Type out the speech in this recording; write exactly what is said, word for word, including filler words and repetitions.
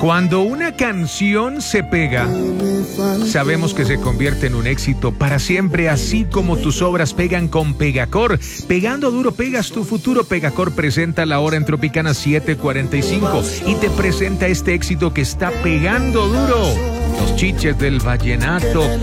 Cuando una canción se pega, sabemos que se convierte en un éxito para siempre, así como tus obras pegan con Pegacor. Pegando duro pegas tu futuro. Pegacor presenta la hora en Tropicana siete cuarenta y cinco y te presenta este éxito que está pegando duro. Los chiches del vallenato.